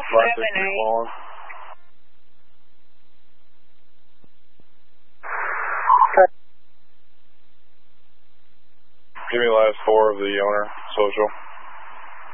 563 Give me the last 4 of the owner, social.